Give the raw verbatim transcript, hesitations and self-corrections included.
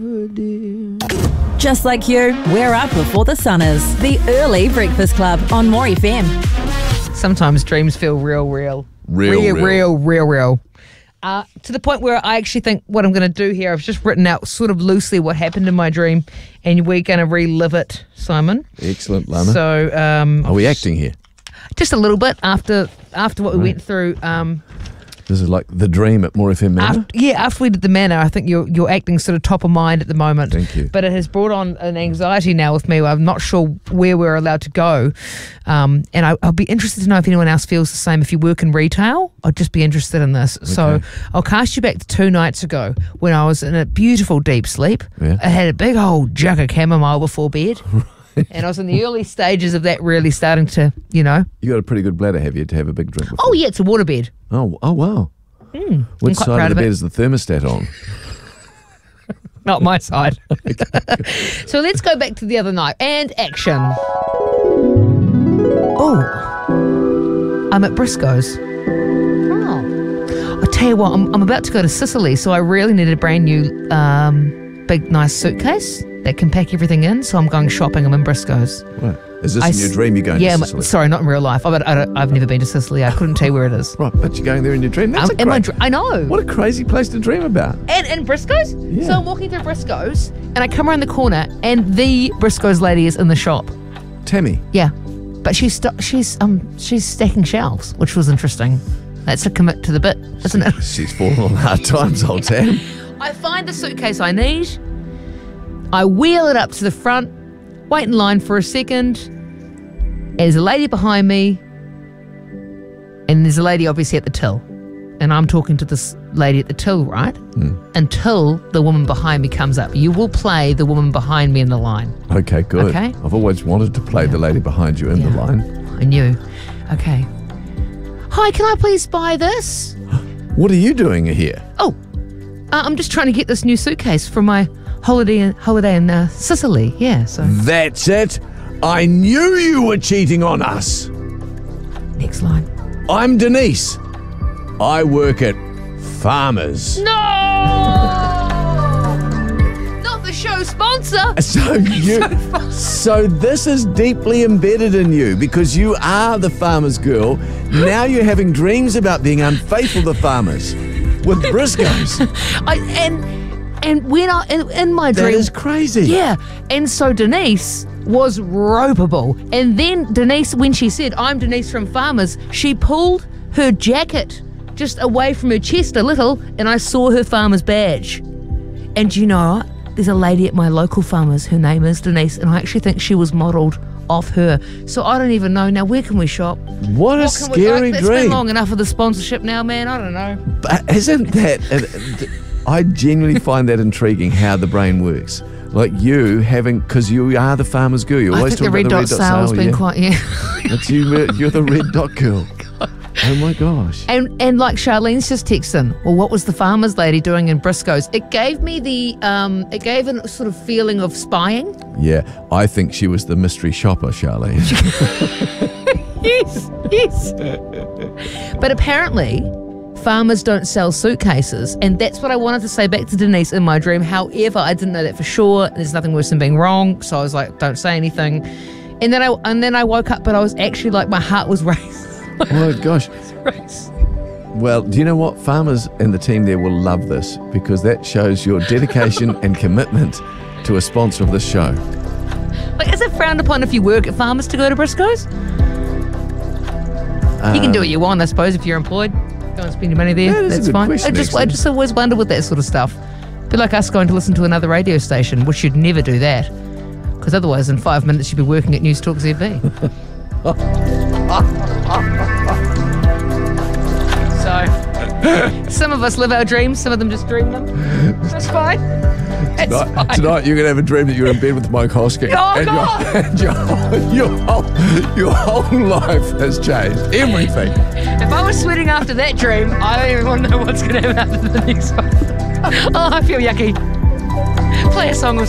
Just like you, we're up before the sun is. The Early Breakfast Club on More F M. Sometimes dreams feel real, real. Real, real. real. Real, real, real. Uh, to the point where I actually think what I'm going to do here, I've just written out sort of loosely what happened in my dream, and we're going to relive it, Simon. Excellent, Lana. So, um, Are we acting here? just a little bit after after what we went through. Um, This is like the dream at More F M Manor. after, yeah, after we did the manor, I think you're you're acting sort of top of mind at the moment. Thank you. But it has brought on an anxiety now with me. I'm not sure where we're allowed to go, um, and I, I'll be interested to know if anyone else feels the same. If you work in retail, I'd just be interested in this. So Okay. I'll cast you back to two nights ago when I was in a beautiful deep sleep. Yeah. I had a big old jug of chamomile before bed. And I was in the early stages of that really starting to, you know. You got a pretty good bladder, have you, to have a big drink before? Oh, yeah, it's a waterbed. Oh, oh wow. Mm, Which quite side proud of the of it. bed is the thermostat on? Not my side. So let's go back to the other night. And action. Oh, I'm at Briscoe's. Oh. I'll tell you what, I'm, I'm about to go to Sicily, so I really need a brand new, um, big, nice suitcase that can pack everything in. So I'm going shopping. I'm in Briscoe's. Right. Is this I in your s- dream you're going yeah, to I'm- Sicily? sorry, not in real life. I've, I don't, I've never been to Sicily. I couldn't tell you where it is. Right, but you're going there in your dream. That's Um, a in my great, dr- I know. What a crazy place to dream about. And in Briscoe's? Yeah. So I'm walking through Briscoe's and I come around the corner and the Briscoe's lady is in the shop. Tammy. Yeah. But she's st- she's um she's stacking shelves, which was interesting. That's a commit to the bit, isn't it? She's fallen on hard times, old Tam. I find the suitcase I need. I wheel it up to the front, wait in line for a second. There's a lady behind me, and there's a lady obviously at the till. And I'm talking to this lady at the till, right? Hmm. Until the woman behind me comes up. You will play the woman behind me in the line. Okay, good. Okay. I've always wanted to play the lady behind you in the Yeah. line. I knew. Okay. Hi, can I please buy this? What are you doing here? Oh, uh, I'm just trying to get this new suitcase for my holiday in, holiday in uh, Sicily. Yeah, so That's it. I knew you were cheating on us. next line. I'm Denise. I work at Farmers. No! Not the show sponsor. So you, so this is deeply embedded in you because you are the farmer's girl. Now you're having dreams about being unfaithful to farmers with Briscoe's. I, and and when I in, in my That dream, is crazy. yeah. And so Denise was ropeable. And then Denise, when she said, "I'm Denise from Farmers," she pulled her jacket just away from her chest a little, and I saw her farmer's badge. And you know what? There's a lady at my local Farmers. Her name is Denise, and I actually think she was modelled off her. So I don't even know now. Where can we shop? What a What can we- scary It's dream. been long enough of the sponsorship now, man. I don't know. But isn't that... I genuinely find that intriguing how the brain works. Like you having... Because you are the farmer's girl. You I always think talk the red about dot the red dot sale's sale. been yeah. quite, yeah. That's you. You're the red dot girl. Oh my gosh. And and like Charlene's just texting, well, what was the farmer's lady doing in Briscoe's? It gave me the, um, it gave a sort of feeling of spying. Yeah, I think she was the mystery shopper, Charlene. Yes, yes. But apparently, farmers don't sell suitcases, and that's what I wanted to say back to Denise in my dream. However, I didn't know that for sure. There's nothing worse than being wrong, so I was like, don't say anything. And then I and then I woke up, but I was actually like, my heart was racing. Oh gosh. Race. Well, do you know what? Farmers and the team there will love this because that shows your dedication and commitment to a sponsor of this show. Like, is it frowned upon if you work at Farmers to go to Briscoe's? You can do what you want, I suppose, if you're employed. Go and spend your money there. That is a That's good fine. question, I just, I actually. just always wonder with that sort of stuff. Be like us going to listen to another radio station, which you'd never do that, because otherwise, in five minutes, you'd be working at News Talk Z B. So, some of us live our dreams, some of them just dream them. That's fine. That's Tonight, fine. tonight you're going to have a dream that you're in bed with Mike Hosking. Oh, and God. Your, and your, whole- your, whole, your whole life has changed. Everything. If I was sweating after that dream, I don't even want to know what's going to happen after the next one. Oh, I feel yucky. Play a song of